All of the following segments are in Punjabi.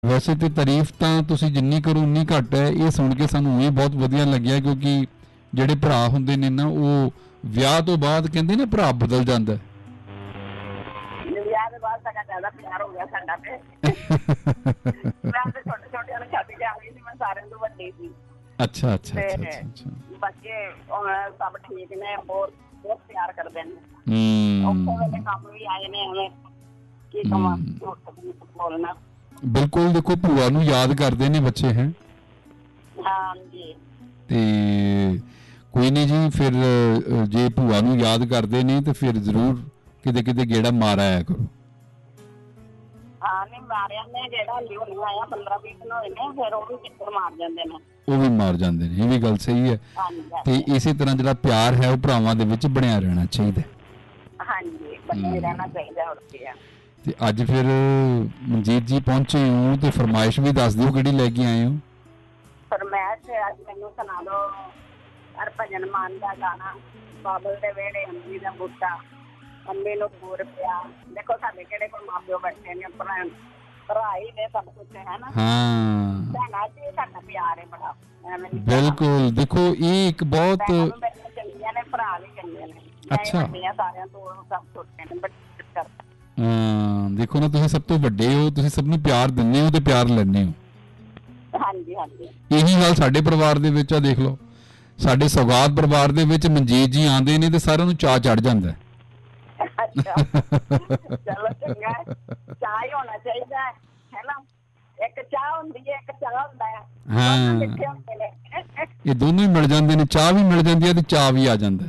ਵੈਸੇ ਤੇ ਤਾਰੀਫ ਤਾਂ ਤੁਸੀਂ ਜਿੰਨੀ ਕਰੋ ਉਨੀ ਘੱਟ ਹੈ। ਇਹ ਸੁਣ ਕੇ ਸਾਨੂੰ ਇਹ ਬਹੁਤ ਵਧੀਆ ਲੱਗਿਆ, ਕਿਉਂਕਿ ਜਿਹੜੇ ਭਰਾ ਹੁੰਦੇ ਨੇ ਨਾ, ਉਹ ਵਿਆਹ ਤੋਂ ਬਾਅਦ ਕਹਿੰਦੇ ਨੇ ਭਰਾ ਬਦਲ ਜਾਂਦਾ। ਵਿਆਹ ਦੇ ਬਾਅਦ ਸਾਡਾ ਜ਼ਿਆਦਾ ਪਿਆਰ ਹੋ ਗਿਆ ਸਾਡਾ ਤੇ ਮੈਂ ਤੇ ਛੋਟੇ ਛੋਟਿਆਂ ਨੂੰ ਛੱਡ ਕੇ ਆ ਗਈ ਸੀ, ਮੈਂ ਸਾਰਿਆਂ ਤੋਂ ਵੱਡੀ ਸੀ। ਅੱਛਾ ਅੱਛਾ ਅੱਛਾ ਅੱਛਾ। ਬੱਚੇ ਸਭ ਠੀਕ ਨੇ, ਬਹੁਤ ਬਹੁਤ ਪਿਆਰ ਕਰਦੇ ਨੇ। ਔਖੇ ਹੂੰ ਵੇਲੇ ਕੰਮ ਵੀ ਆਏ ਨੇ, ਐਵੇਂ ਕੀ ਕਵਾਂ ਬੋਲਣਾ। ਬਿਲਕੁਲ, ਦੇਖੋ ਭੂਆ ਨੂੰ ਯਾਦ ਕਰਦੇ ਨੇ ਬੱਚੇ ਹੈ। ਹਾਂਜੀ ਤੇ ਕੋਈ ਨਹੀਂ ਜੀ, ਫਿਰ ਜੇ ਭੂਆ ਨੂੰ ਯਾਦ ਕਰਦੇ ਨੇ ਤੇ ਫਿਰ ਜ਼ਰੂਰ ਕਿਤੇ ਕਿਤੇ ਗੇੜਾ ਮਾਰ ਆਇਆ ਕਰੋ। ਹਾਂ ਨਹੀਂ ਮਾਰਿਆ ਨੇ ਜਿਹੜਾ ਲਿਓ ਆਇਆ 15-20 ਦਿਨ ਹੋਏ ਨੇ, ਫਿਰ ਉਹ ਵੀ ਚੱਕਰ ਮਾਰ ਜਾਂਦੇ ਨੇ। ਉਹ ਵੀ ਮਾਰ ਜਾਂਦੇ ਨੇ, ਇਹ ਵੀ ਗੱਲ ਸਹੀ ਹੈ। ਤੇ ਇਸੇ ਤਰ੍ਹਾਂ ਜਿਹੜਾ ਪਿਆਰ ਹੈ ਉਹ ਭਰਾਵਾਂ ਦੇ ਵਿੱਚ ਬਣਿਆ ਰਹਿਣਾ ਚਾਹੀਦਾ। ਹਾਂਜੀ ਬਣੇ ਰਹਿਣਾ ਚਾਹੀਦਾ। ਹੋਰ ਕੀ ਆ। ਤੇ ਅੱਜ ਫਿਰ ਮਨਜੀਤ ਜੀ ਪਹੁੰਚੇ ਹੋ ਤੇ ਫਰਮਾਇਸ਼ ਵੀ ਦੱਸ ਦਿਓ ਕਿਹੜੀ ਲੈ ਕੇ ਆਏ ਹੋ। ਫਰਮਾਇਸ਼ ਅੱਜ ਮੈਨੂੰ ਸੁਣਾ ਦਿਓ ਹਰਭਜਨ ਮਾਨ ਦਾ ਗਾਣਾ, ਬਾਬਲ ਦੇ ਵਿਹੜੇ ਅੰਬੀ ਦਾ ਬੂਟਾ, ਅੰਬੀ ਨੂੰ ਦੂਰ ਪਿਆ। ਦੇਖੋ ਸਾਡੇ ਕਿਹੜੇ ਕੋਲ ਮਾਂ ਪਿਓ ਬੈਠੇ ਨੇ, ਭਰਾ ਹੀ ਨੇ ਸਭ ਕੁਛ ਹੈ ਨਾ। ਹਾਂ ਭੈਣਾਂ ਚ ਸਾਡਾ ਪਿਆਰ ਹੈ ਬੜਾ। ਬਿਲਕੁਲ, ਦੇਖੋ ਇਹ ਇੱਕ ਬਹੁਤ ਚੰਗੀਆਂ ਨੇ, ਭਰਾ ਵੀ ਚੰਗੇ ਨੇ। ਅੱਛਾ ਸਾਰਿਆਂ ਤੋਂ ਸਭ ਛੋਟੇ ਨੇ, ਬਟ ਦੇਖੋ ਨਾ, ਤੁਸੀਂ ਸਭ ਤੋਂ ਵੱਡੇ ਹੋ, ਤੁਸੀਂ ਸਭ ਨੂੰ ਪਿਆਰ ਦਿੰਦੇ ਹੋ ਤੇ ਪਿਆਰ ਲੈਂਦੇ ਹੋ। ਹਾਂਜੀ ਹਾਂਜੀ ਇਹੀ ਗੱਲ ਸਾਡੇ ਪਰਿਵਾਰ ਦੇ ਵਿੱਚ ਆ। ਦੇਖ ਲਓ, ਸਾਡੇ ਸੌਗਾਤ ਪਰਿਵਾਰ ਦੇ ਵਿੱਚ ਮਨਜੀਤ ਜੀ ਆਉਂਦੇ ਨੇ ਤੇ ਸਾਰਿਆਂ ਨੂੰ ਚਾਅ ਚੜ ਜਾਂਦਾ। ਚਲੋ ਚੰਗਾ, ਚਾਹ ਹੀ ਹੋਣਾ ਚਾਹੀਦਾ ਹੈ ਨਾ। ਇੱਕ ਚਾਹ ਹੁੰਦੀ ਹੈ, ਇੱਕ ਚਾਹ ਹੁੰਦਾ ਹੈ। ਹਾਂ, ਇਹ ਦੋਨੋਂ ਹੀ ਮਿਲ ਜਾਂਦੇ ਨੇ, ਚਾਹ ਵੀ ਮਿਲ ਜਾਂਦੀ ਹੈ ਤੇ ਚਾਹ ਵੀ ਆ ਜਾਂਦਾ।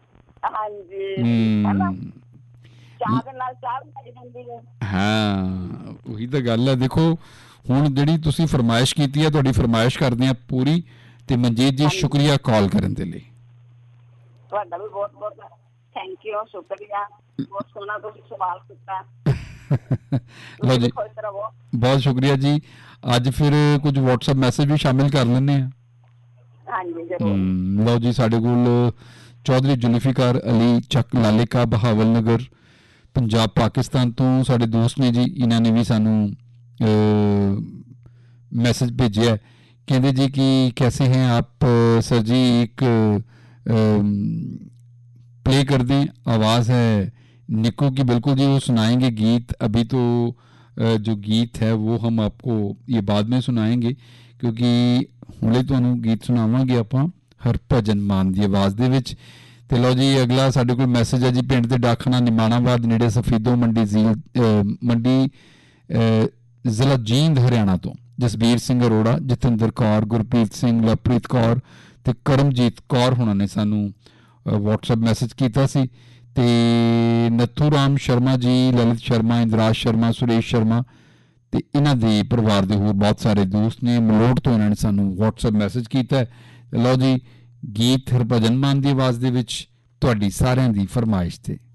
ਹਾਂਜੀ ਚਾਹ ਦੇ ਨਾਲ ਚਾਹ ਵੀ ਲੱਗ ਜਾਂਦੀ ਹੈ। ਹਾਂ ਉਹੀ ਤਾਂ ਗੱਲ ਹੈ। ਦੇਖੋ ਹੁਣ ਜਿਹੜੀ ਤੁਸੀਂ ਫਰਮਾਇਸ਼ ਕੀਤੀ ਹੈ, ਤੁਹਾਡੀ ਫਰਮਾਇਸ਼ ਕਰਦੇ ਹਾਂ ਪੂਰੀ। ਤੇ ਮਨਜੀਤ ਜੀ ਸ਼ੁਕਰੀਆ ਕਾਲ ਕਰਨ ਦੇ ਲਈ। ਤੁਹਾਡਾ ਵੀ ਬਹੁਤ ਬਹੁਤ ਥੈਂਕ ਯੂ, ਸ਼ੁਕਰੀਆ। ਬਹੁਤ ਸੋਹਣਾ ਤੁਸੀਂ ਸਵਾਲ ਕੀਤਾ। ਲਓ ਜੀ, ਬਹੁਤ ਸ਼ੁਕਰੀਆ ਜੀ। ਅੱਜ ਫਿਰ ਕੁਝ WhatsApp ਮੈਸੇਜ ਵੀ ਸ਼ਾਮਿਲ ਕਰ ਲੈਂਦੇ ਹਾਂ। ਹਾਂਜੀ ਜ਼ਰੂਰ। ਲਓ ਜੀ, ਸਾਡੇ ਕੋਲ ਚੌਧਰੀ ਜ਼ੁਲਫੀਕਾਰ ਅਲੀ ਚੱਕ ਲਾਲੇਕਾ, ਬਹਾਵਲ ਨਗਰ, ਪੰਜਾਬ ਪਾਕਿਸਤਾਨ ਤੋਂ ਸਾਡੇ ਦੋਸਤ ਨੇ ਜੀ। ਇਹਨਾਂ ਨੇ ਵੀ ਸਾਨੂੰ मैसेज भेजा है। कहते जी कि कैसे हैं आप सर जी, एक प्ले कर दें। आवाज़ है निको की, बिल्कुल जी वो सुनाएंगे गीत। अभी तो जो गीत है वो हम आपको ये बाद में सुनाएंगे, क्योंकि हुणे तुहानूं गीत सुनावांगे आपां हरभजन मान की आवाज़ दे विच। ते लो जी, अगला साडे कोल मैसेज है जी, पिंड ते डाखना निमाणाबाद नेड़े सफीदो मंडी मंडी ਜ਼ਿਲ੍ਹਾ ਜੀਂਦ ਹਰਿਆਣਾ ਤੋਂ ਜਸਬੀਰ ਸਿੰਘ ਅਰੋੜਾ, ਜਤਿੰਦਰ ਕੌਰ, ਗੁਰਪ੍ਰੀਤ ਸਿੰਘ, ਲਵਪ੍ਰੀਤ ਕੌਰ ਤੇ ਕਰਮਜੀਤ ਕੌਰ ਹੁਣਾਂ ਨੇ ਸਾਨੂੰ WhatsApp ਮੈਸੇਜ ਕੀਤਾ ਸੀ। ਤੇ ਨੱਥੂ ਰਾਮ ਸ਼ਰਮਾ ਜੀ, ਲਲਿਤ ਸ਼ਰਮਾ, ਇੰਦਰਾਜ ਸ਼ਰਮਾ, ਸੁਰੇਸ਼ ਸ਼ਰਮਾ ਤੇ ਇਹਨਾਂ ਦੇ ਪਰਿਵਾਰ ਦੇ ਹੋਰ ਬਹੁਤ ਸਾਰੇ ਦੋਸਤ ਨੇ। ਮਲੋਟ ਤੋਂ ਇਹਨਾਂ ਨੇ ਸਾਨੂੰ WhatsApp ਮੈਸੇਜ ਕੀਤਾ। ਲਓ ਜੀ, ਗੀਤ ਹਰਭਜਨ ਮਾਨ ਦੀ ਆਵਾਜ਼ ਦੇ ਵਿੱਚ ਤੁਹਾਡੀ ਸਾਰਿਆਂ ਦੀ ਫਰਮਾਇਸ਼ ਤੇ।